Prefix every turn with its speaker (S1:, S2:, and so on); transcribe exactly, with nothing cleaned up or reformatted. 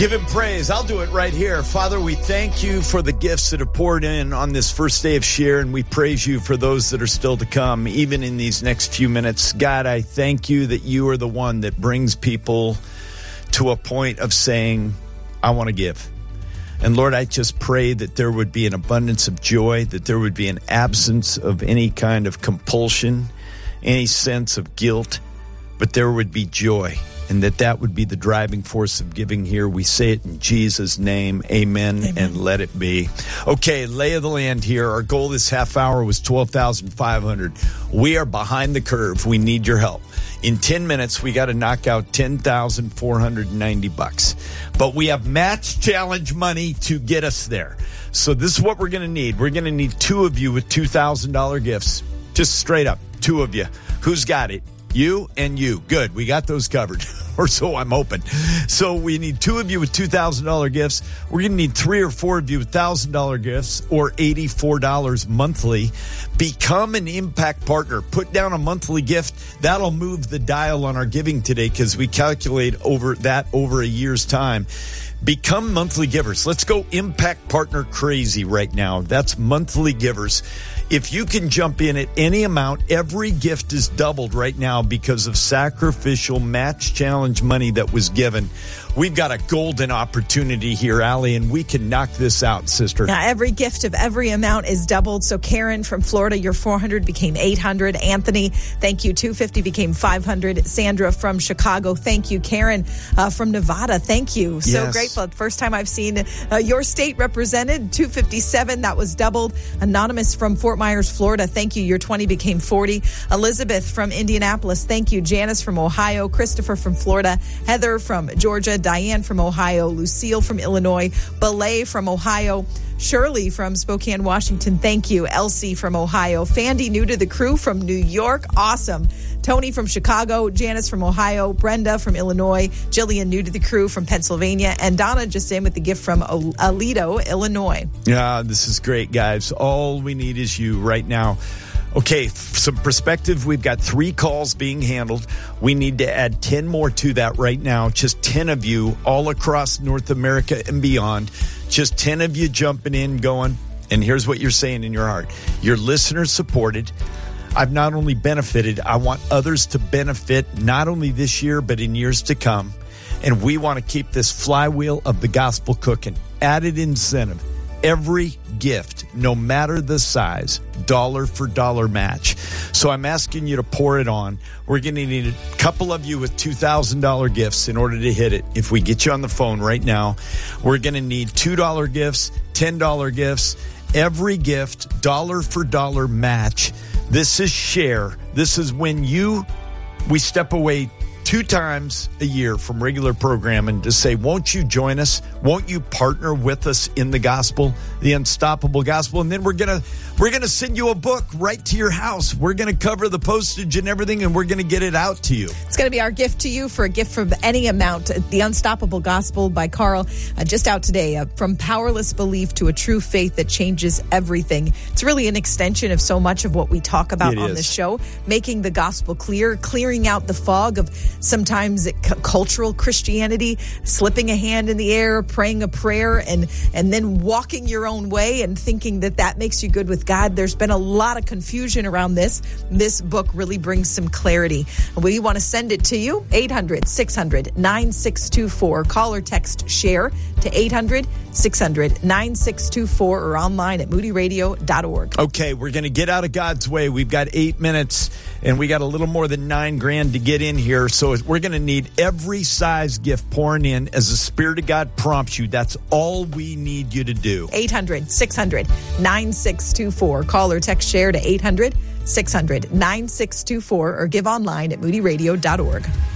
S1: Give him praise. I'll do it right here. Father, we thank you for the gifts that have poured in on this first day of Share, and we praise you for those that are still to come, even in these next few minutes. God, I thank you that you are the one that brings people to a point of saying, I want to give. And Lord, I just pray that there would be an abundance of joy, that there would be an absence of any kind of compulsion, any sense of guilt, but there would be joy. And that that would be the driving force of giving here. We say it in Jesus' name. Amen, Amen. And let it be. Okay, lay of the land here. Our goal this half hour was twelve thousand five hundred. We are behind the curve. We need your help. In ten minutes, we got to knock out ten thousand four hundred ninety bucks. But we have match challenge money to get us there. So this is what we're going to need. We're going to need two of you with two thousand dollars gifts. Just straight up, two of you. Who's got it? You and you. Good. We got those covered. Or so I'm hoping. So we need two of you with two thousand dollars gifts. We're going to need three or four of you with one thousand dollars gifts or eighty-four dollars monthly. Become an impact partner. Put down a monthly gift. That'll move the dial on our giving today because we calculate over that over a year's time. Become monthly givers. Let's go impact partner crazy right now. That's monthly givers. If you can jump in at any amount, every gift is doubled right now because of sacrificial match challenge money that was given. We've got a golden opportunity here, Allie, and we can knock this out, sister.
S2: Now, every gift of every amount is doubled. So Karen from Florida, your four hundred became eight hundred. Anthony, thank you. two hundred fifty became five hundred. Sandra from Chicago, thank you. Karen uh, from Nevada, thank you. So
S1: yes.
S2: Grateful. First time I've seen uh, your state represented. two hundred fifty-seven, that was doubled. Anonymous from Fort Myers, Florida, thank you. Your twenty became forty. Elizabeth from Indianapolis, thank you. Janice from Ohio. Christopher from Florida. Heather from Georgia. Diane from Ohio. Lucille from Illinois. Belay from Ohio. Shirley from Spokane, Washington, thank you. Elsie from Ohio. Fandy, new to the crew from New York, awesome. Tony from Chicago. Janice from Ohio. Brenda from Illinois. Jillian, new to the crew from Pennsylvania. And Donna just in with the gift from Aledo, Illinois.
S1: Yeah, this is great, guys. All we need is you right now. Okay, some perspective. We've got three calls being handled. We need to add ten more to that right now. Just ten of you all across North America and beyond. Just ten of you jumping in, going, and here's what you're saying in your heart. You're listener supported. I've not only benefited, I want others to benefit not only this year, but in years to come. And we want to keep this flywheel of the gospel cooking. Added incentive. Every gift, no matter the size, dollar for dollar match. So I'm asking you to pour it on. We're going to need a couple of you with two thousand dollars gifts in order to hit it. If we get you on the phone right now, we're going to need two dollars gifts, ten dollars gifts, every gift, dollar for dollar match. This is Share. This is when you, we step away two times a year from regular programming to say, won't you join us? Won't you partner with us in the gospel, the unstoppable gospel? And then we're going to we're going to send you a book right to your house. We're going to cover the postage and everything, and we're going to get it out to you.
S2: It's going to be our gift to you for a gift from any amount. The Unstoppable Gospel by Carl, uh, just out today. Uh, from powerless belief to a true faith that changes everything. It's really an extension of so much of what we talk about
S1: it
S2: on
S1: is.
S2: this show. Making the gospel clear, clearing out the fog of sometimes c- cultural Christianity, slipping a hand in the air, praying a prayer, and and then walking your own way and thinking that that makes you good with God. There's been a lot of confusion around this. This book really brings some clarity. We want to send it to you. eight hundred, six hundred, nine six two four. Call or text SHARE to eight hundred, six hundred, nine six two four or online at moody radio dot org.
S1: Okay, we're going to get out of God's way. We've got eight minutes, and we got a little more than nine grand to get in here. So we're going to need every size gift pouring in as the Spirit of God prompts you. That's all we need you to do.
S2: eight hundred, six hundred, nine six two four. Call or text SHARE to eight hundred, six hundred, nine six two four or give online at moody radio dot org.